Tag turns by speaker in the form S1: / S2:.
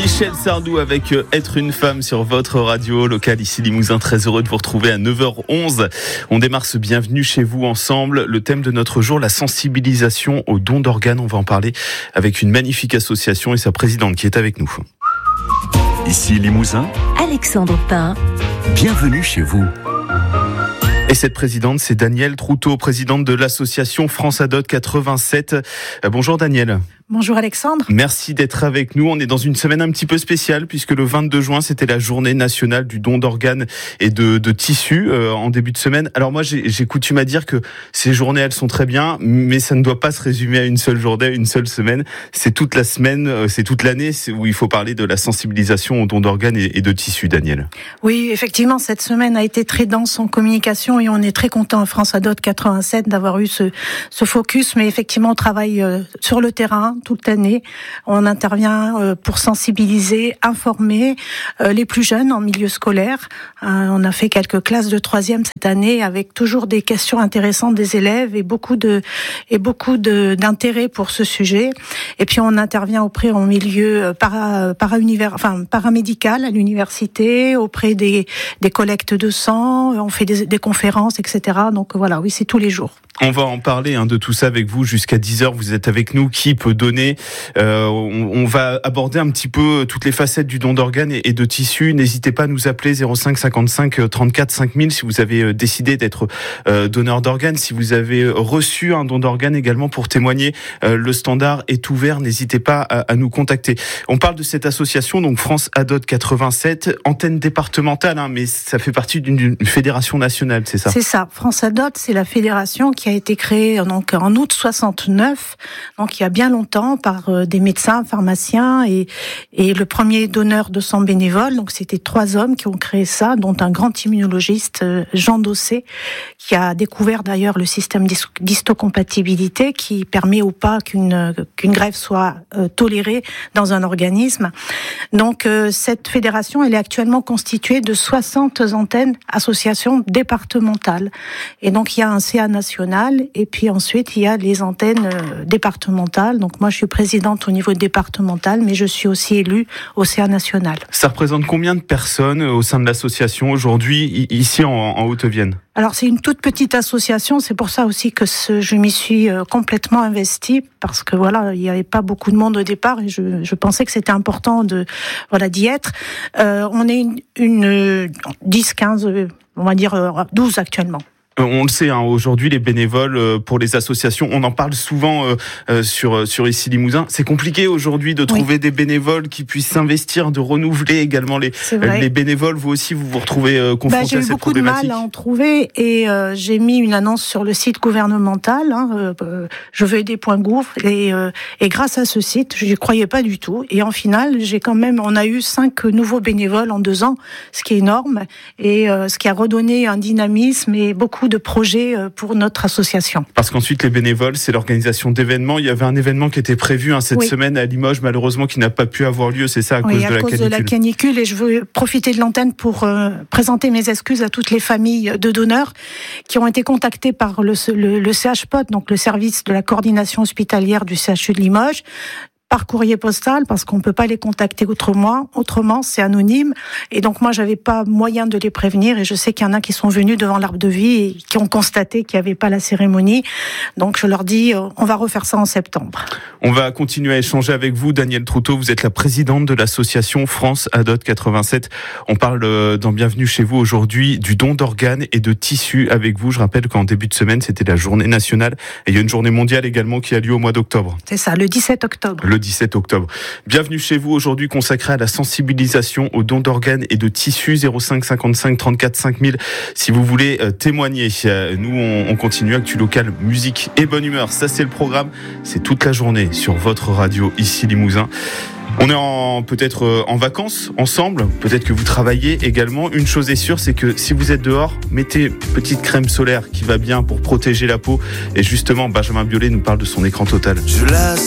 S1: Michel Sardou avec Être une femme sur votre radio locale ici Limousin. Très heureux de vous retrouver à 9h11. On démarre ce bienvenue chez vous ensemble. Le thème de notre jour, la sensibilisation aux dons d'organes. On va en parler avec une magnifique association et sa présidente qui est avec nous.
S2: Ici Limousin,
S3: Alexandre Pain.
S2: Bienvenue chez vous.
S1: Et cette présidente, c'est Danielle Troutot, présidente de l'association France Adot 87. Bonjour Danielle.
S4: Bonjour Alexandre.
S1: Merci d'être avec nous. On est dans une semaine un petit peu spéciale puisque le 22 juin, c'était la journée nationale du don d'organes et de tissus en début de semaine. Alors moi, j'ai coutume à dire que ces journées, elles sont très bien, mais ça ne doit pas se résumer à une seule journée, une seule semaine. C'est toute la semaine, c'est toute l'année où il faut parler de la sensibilisation au don d'organes et de tissus, Danielle.
S4: Oui, effectivement, cette semaine a été très dense en communication et on est très content à France Adot 87 d'avoir eu ce focus. Mais effectivement, on travaille sur le terrain toute l'année. On intervient pour sensibiliser, informer les plus jeunes en milieu scolaire. On a fait quelques classes de 3e cette année avec toujours des questions intéressantes des élèves et beaucoup d'intérêt pour ce sujet. Et puis on intervient auprès en milieu paramédical à l'université, auprès des collectes de sang, on fait des conférences, etc. Donc voilà, oui, c'est tous les jours.
S1: On va en parler de tout ça avec vous jusqu'à 10h. Vous êtes avec nous. Qui peut donner on va aborder un petit peu toutes les facettes du don d'organes et de tissus. N'hésitez pas à nous appeler 05 55 34 5000 si vous avez décidé d'être donneur d'organes. Si vous avez reçu un don d'organes également pour témoigner, le standard est ouvert. N'hésitez pas à nous contacter. On parle de cette association, donc France Adot 87, antenne départementale, mais ça fait partie d'une fédération nationale, c'est ça ?
S4: C'est ça. France Adot, c'est la fédération qui a été créée donc en août 69, donc il y a bien longtemps, par des médecins, pharmaciens et le premier donneur de sang bénévole. Donc c'était 3 hommes qui ont créé ça, dont un grand immunologiste, Jean Dossé, qui a découvert d'ailleurs le système d'histocompatibilité qui permet ou pas qu'une greffe soit tolérée dans un organisme. Donc cette fédération, elle est actuellement constituée de 60 antennes, associations départementales. Et donc il y a un CA national et puis ensuite il y a les antennes départementales. Donc moi je suis présidente au niveau départemental, mais je suis aussi élue au CA national.
S1: Ça représente combien de personnes au sein de l'association aujourd'hui ici en Haute-Vienne ?
S4: Alors c'est une toute petite association, c'est pour ça aussi que je m'y suis complètement investie, parce que voilà, il n'y avait pas beaucoup de monde au départ et je pensais que c'était important d'y être. On est une 10, 15, on va dire 12 actuellement.
S1: On le sait, aujourd'hui, les bénévoles pour les associations, on en parle souvent sur ici Limousin. C'est compliqué aujourd'hui de trouver des bénévoles qui puissent s'investir, de renouveler également les bénévoles. Vous aussi, vous retrouvez confrontés à cette problématique. J'ai eu beaucoup de mal
S4: à en trouver et j'ai mis une annonce sur le site gouvernemental, je veux aider.gouv et grâce à ce site, je n'y croyais pas du tout. Et en final, on a eu 5 nouveaux bénévoles en 2 ans, ce qui est énorme et ce qui a redonné un dynamisme et beaucoup de projets pour notre association.
S1: Parce qu'ensuite, les bénévoles, c'est l'organisation d'événements. Il y avait un événement qui était prévu cette semaine à Limoges, malheureusement, qui n'a pas pu avoir lieu. C'est ça, à cause de la canicule.
S4: Et je veux profiter de l'antenne pour présenter mes excuses à toutes les familles de donneurs qui ont été contactées par le CHPOT, donc le service de la coordination hospitalière du CHU de Limoges, par courrier postal, parce qu'on peut pas les contacter autrement, c'est anonyme. Et donc moi, j'avais pas moyen de les prévenir, et je sais qu'il y en a qui sont venus devant l'arbre de vie et qui ont constaté qu'il y avait pas la cérémonie. Donc je leur dis, on va refaire ça en septembre.
S1: On va continuer à échanger avec vous, Danielle Troutot. Vous êtes la présidente de l'association France Adot 87. On parle dans Bienvenue chez vous aujourd'hui du don d'organes et de tissus avec vous. Je rappelle qu'en début de semaine, c'était la journée nationale, et il y a une journée mondiale également qui a lieu au mois d'octobre.
S4: C'est ça, le 17 octobre.
S1: Le 17 octobre. Bienvenue chez vous aujourd'hui consacré à la sensibilisation aux dons d'organes et de tissus. 05 55 34 5000 si vous voulez témoigner. Nous on continue, actu local, musique et bonne humeur. Ça c'est le programme, c'est toute la journée sur votre radio ici Limousin. On est peut-être en vacances ensemble, peut-être que vous travaillez également. Une chose est sûre, c'est que si vous êtes dehors, mettez petite crème solaire qui va bien pour protéger la peau. Et justement, Benjamin Biolay nous parle de son écran total.